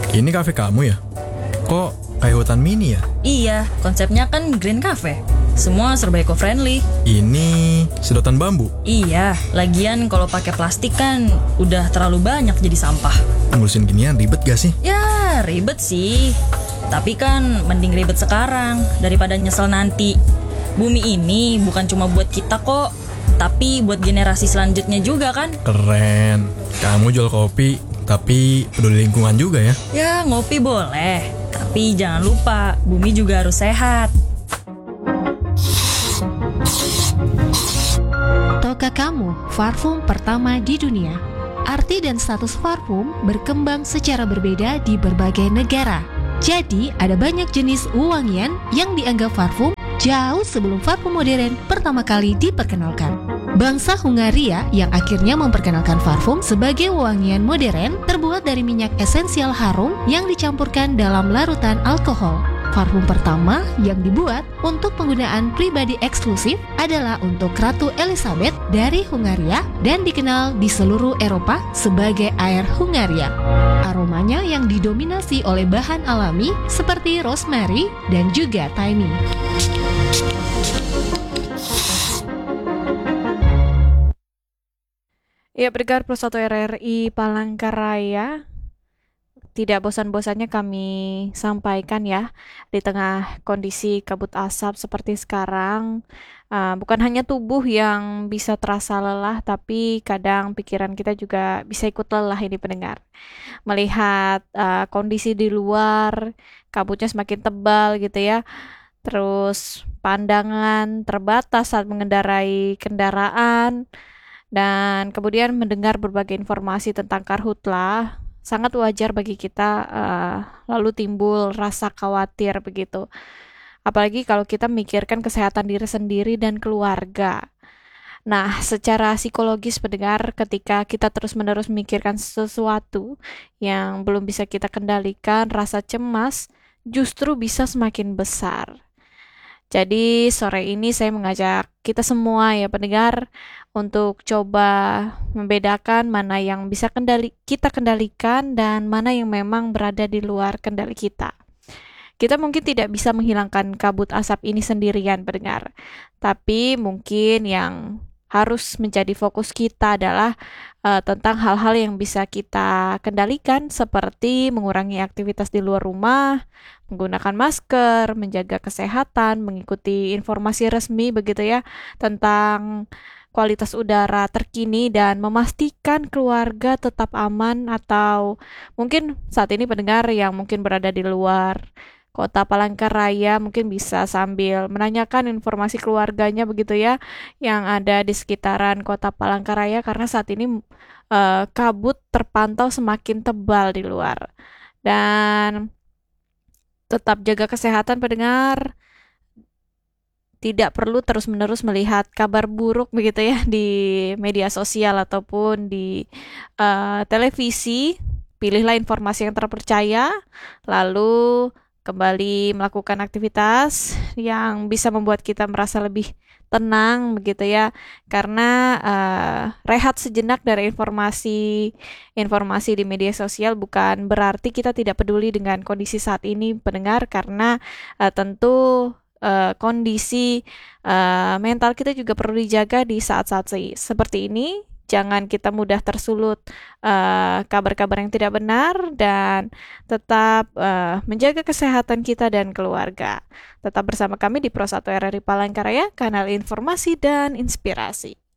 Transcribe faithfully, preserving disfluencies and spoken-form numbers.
Ini kafe kamu ya? Kok kayak hutan mini ya? Iya, konsepnya kan green cafe. Semua serba eco-friendly. Ini sedotan bambu. Iya, lagian kalau pakai plastik kan udah terlalu banyak jadi sampah. Ngurusin ginian ribet gak sih? Ya, ribet sih. Tapi kan mending ribet sekarang daripada nyesel nanti. Bumi ini bukan cuma buat kita kok, tapi buat generasi selanjutnya juga kan. Keren. Kamu jual kopi, tapi peduli lingkungan juga ya? Ya, ngopi boleh. Tapi jangan lupa, bumi juga harus sehat. Tahukah kamu, parfum pertama di dunia? Arti dan status parfum berkembang secara berbeda di berbagai negara. Jadi, ada banyak jenis wewangian yang dianggap parfum jauh sebelum parfum modern pertama kali diperkenalkan. Bangsa Hungaria yang akhirnya memperkenalkan parfum sebagai wewangian modern terbuat dari minyak esensial harum yang dicampurkan dalam larutan alkohol. Parfum pertama yang dibuat untuk penggunaan pribadi eksklusif adalah untuk Ratu Elizabeth dari Hungaria dan dikenal di seluruh Eropa sebagai Air Hungaria. Aromanya yang didominasi oleh bahan alami seperti rosemary dan juga thyme. Ya, pendengar Plus satu R R I Palangkaraya, tidak bosan-bosannya kami sampaikan ya, di tengah kondisi kabut asap seperti sekarang, uh, bukan hanya tubuh yang bisa terasa lelah, tapi kadang pikiran kita juga bisa ikut lelah ini pendengar. Melihat uh, kondisi di luar, kabutnya semakin tebal gitu ya, terus pandangan terbatas saat mengendarai kendaraan, dan kemudian mendengar berbagai informasi tentang karhutlah, sangat wajar bagi kita uh, lalu timbul rasa khawatir begitu. Apalagi kalau kita memikirkan kesehatan diri sendiri dan keluarga. Nah, secara psikologis pendengar, ketika kita terus-menerus memikirkan sesuatu yang belum bisa kita kendalikan, rasa cemas justru bisa semakin besar. Jadi sore ini saya mengajak kita semua ya pendengar untuk coba membedakan mana yang bisa kendali, kita kendalikan dan mana yang memang berada di luar kendali kita. Kita mungkin tidak bisa menghilangkan kabut asap ini sendirian pendengar, tapi mungkin yang harus menjadi fokus kita adalah uh, tentang hal-hal yang bisa kita kendalikan seperti mengurangi aktivitas di luar rumah, menggunakan masker, menjaga kesehatan, mengikuti informasi resmi begitu ya tentang kualitas udara terkini dan memastikan keluarga tetap aman, atau mungkin saat ini pendengar yang mungkin berada di luar Kota Palangkaraya mungkin bisa sambil menanyakan informasi keluarganya begitu ya yang ada di sekitaran Kota Palangkaraya, karena saat ini uh, kabut terpantau semakin tebal di luar. Dan tetap jaga kesehatan pendengar. Tidak perlu terus-menerus melihat kabar buruk begitu ya di media sosial ataupun di uh, televisi. Pilihlah informasi yang terpercaya, lalu kembali melakukan aktivitas yang bisa membuat kita merasa lebih tenang begitu ya, karena uh, rehat sejenak dari informasi informasi di media sosial bukan berarti kita tidak peduli dengan kondisi saat ini pendengar, karena uh, tentu uh, kondisi uh, mental kita juga perlu dijaga di saat-saat seperti ini. Jangan kita mudah tersulut uh, kabar-kabar yang tidak benar, dan tetap uh, menjaga kesehatan kita dan keluarga. Tetap bersama kami di Pro satu R R I Palangkaraya, kanal informasi dan inspirasi.